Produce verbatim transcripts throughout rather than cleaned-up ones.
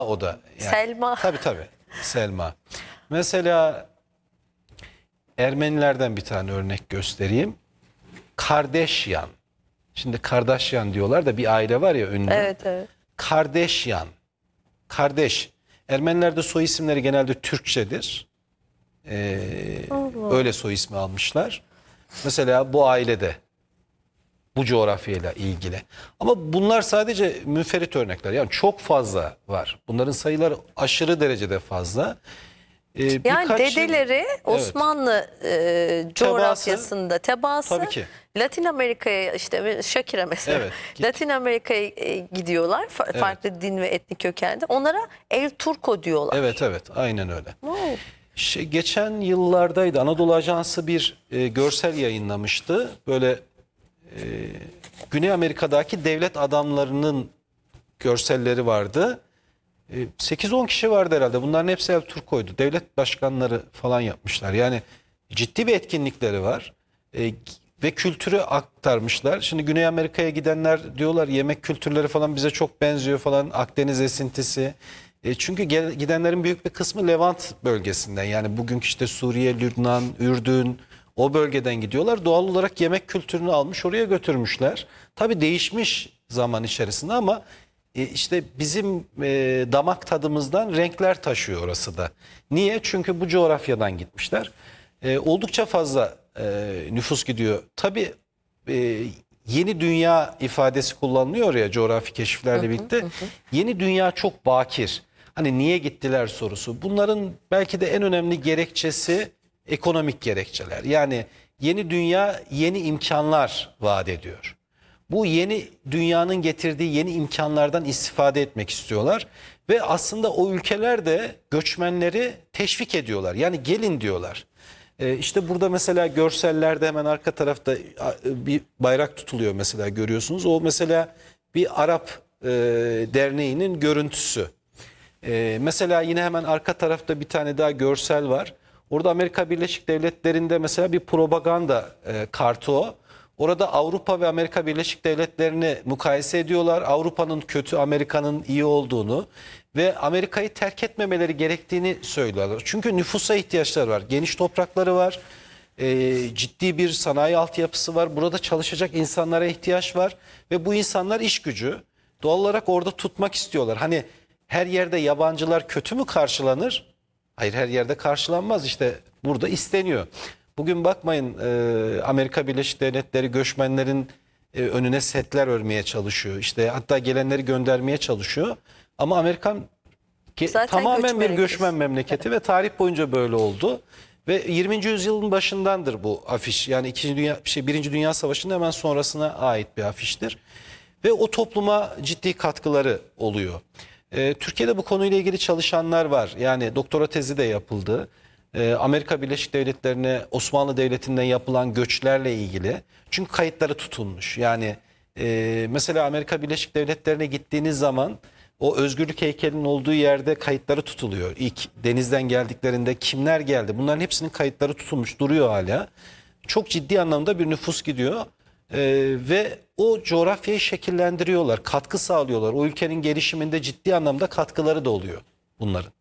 O da yani, Selma. tabii tabii Selma. Mesela Ermenilerden bir tane örnek göstereyim. Kardeşyan. Şimdi Kardashian diyorlar da bir aile var ya ünlü. Evet, evet. Kardeşyan. Kardeş. Ermenilerde soy isimleri genelde Türkçedir. Ee, öyle soy ismi almışlar. Mesela bu ailede, bu coğrafyayla ilgili. Ama bunlar sadece müferit örnekler. Yani çok fazla var. Bunların sayıları aşırı derecede fazla. Ee, Yani birkaç yıl- dedeleri Osmanlı e, coğrafyasında tebaası, tabii ki. Latin Amerika'ya, işte Shakira mesela, Evet, git. Latin Amerika'ya e, gidiyorlar, fa- Evet. farklı din ve etnik kökende. Onlara El Turco diyorlar. Evet evet aynen öyle. Wow. Şey, geçen yıllardaydı Anadolu Ajansı bir e, görsel yayınlamıştı. Böyle e, Güney Amerika'daki devlet adamlarının görselleri vardı. E, sekiz on kişi vardı herhalde. Bunların hepsi El Turco'ydu. Devlet başkanları falan yapmışlar. Yani ciddi bir etkinlikleri var. E, ve kültürü aktarmışlar. Şimdi Güney Amerika'ya gidenler diyorlar yemek kültürleri falan bize çok benziyor falan. Akdeniz esintisi. E, çünkü gel, gidenlerin büyük bir kısmı Levant bölgesinden. Yani bugünkü işte Suriye, Lübnan, Ürdün o bölgeden gidiyorlar. Doğal olarak yemek kültürünü almış oraya götürmüşler. Tabii değişmiş zaman içerisinde ama e, işte bizim e, damak tadımızdan renkler taşıyor orası da. Niye? Çünkü bu coğrafyadan gitmişler. E, oldukça fazla e, nüfus gidiyor. Tabii e, yeni dünya ifadesi kullanılıyor ya coğrafi keşiflerle birlikte. Yeni dünya çok bakir. Hani niye gittiler sorusu. Bunların belki de en önemli gerekçesi ekonomik gerekçeler. Yani yeni dünya yeni imkanlar vaat ediyor. Bu yeni dünyanın getirdiği yeni imkanlardan istifade etmek istiyorlar. Ve aslında o ülkeler de göçmenleri teşvik ediyorlar. Yani gelin diyorlar. Ee, işte burada mesela görsellerde hemen arka tarafta bir bayrak tutuluyor mesela görüyorsunuz. O mesela bir Arap e, derneğinin görüntüsü. Ee, mesela yine hemen arka tarafta bir tane daha görsel var. Orada Amerika Birleşik Devletleri'nde mesela bir propaganda e, kartı o. Orada Avrupa ve Amerika Birleşik Devletleri'ni mukayese ediyorlar. Avrupa'nın kötü, Amerika'nın iyi olduğunu ve Amerika'yı terk etmemeleri gerektiğini söylüyorlar. Çünkü nüfusa ihtiyaçları var. Geniş toprakları var. E, ciddi bir sanayi altyapısı var. Burada çalışacak insanlara ihtiyaç var. Ve bu insanlar iş gücü. Doğal olarak orada tutmak istiyorlar. Hani her yerde yabancılar kötü mü karşılanır? Hayır, her yerde karşılanmaz. İşte burada isteniyor. Bugün bakmayın e, Amerika Birleşik Devletleri göçmenlerin e, önüne setler örmeye çalışıyor. İşte hatta gelenleri göndermeye çalışıyor. Ama Amerikan ge- Zaten tamamen göçmen bir ülkesi. göçmen memleketi ve tarih boyunca böyle oldu. Ve yirminci yüzyılın başındandır bu afiş. Yani İkinci Dünya, şey, Birinci Dünya Savaşı'nın hemen sonrasına ait bir afiştir. Ve o topluma ciddi katkıları oluyor. Ee, Türkiye'de bu konuyla ilgili çalışanlar var. Yani doktora tezi de yapıldı. Ee, Amerika Birleşik Devletleri'ne Osmanlı Devleti'nden yapılan göçlerle ilgili. Çünkü kayıtları tutulmuş. Yani e, mesela Amerika Birleşik Devletleri'ne gittiğiniz zaman o özgürlük heykelinin olduğu yerde kayıtları tutuluyor. İlk denizden geldiklerinde kimler geldi? Bunların hepsinin kayıtları tutulmuş duruyor hala. Çok ciddi anlamda bir nüfus gidiyor. Ee, ve o coğrafyayı şekillendiriyorlar, katkı sağlıyorlar. O ülkenin gelişiminde ciddi anlamda katkıları da oluyor bunların.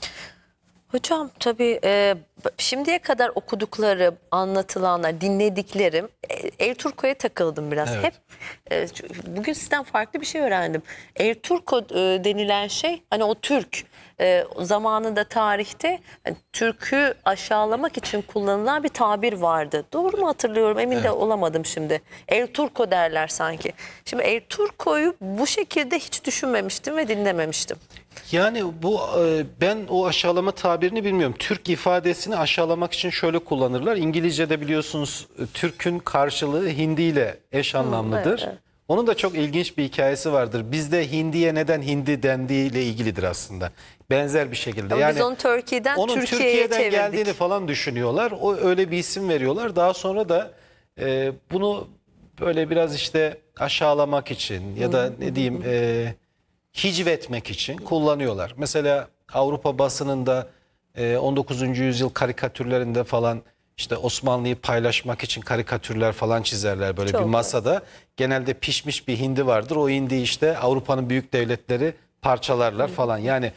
Hocam tabii e, şimdiye kadar okuduklarım, anlatılanlar, dinlediklerim, e, El Turco'ya takıldım biraz. Evet. Hep e, bugün sizden farklı bir şey öğrendim. El Turco e, denilen şey, hani o Türk e, zamanında tarihte yani, Türk'ü aşağılamak için kullanılan bir tabir vardı. Doğru mu hatırlıyorum? Emin de Evet. olamadım şimdi. El Turco derler sanki. Şimdi El Turco'yu bu şekilde hiç düşünmemiştim ve dinlememiştim. Yani bu e, ben o aşağılama tabirini bilmiyorum. Türk ifadesini aşağılamak için şöyle kullanırlar. İngilizce'de biliyorsunuz e, Türk'ün karşılığı Hindi ile eş anlamlıdır. evet, evet. Onun da çok ilginç bir hikayesi vardır. Bizde Hindi'ye neden Hindi dendiği ile ilgilidir aslında. Benzer bir şekilde. Ama yani biz onu Türkiye'den onun Türkiye'ye Türkiye'den çevirdik. geldiğini falan düşünüyorlar. O öyle bir isim veriyorlar. Daha sonra da e, bunu böyle biraz işte aşağılamak için ya da ne diyeyim e, hicvetmek için kullanıyorlar. Mesela Avrupa basınında e, on dokuzuncu yüzyıl karikatürlerinde falan işte Osmanlı'yı paylaşmak için karikatürler falan çizerler böyle Çok bir masada. Genelde pişmiş bir hindi vardır. O hindi işte Avrupa'nın büyük devletleri parçalarlar falan. Yani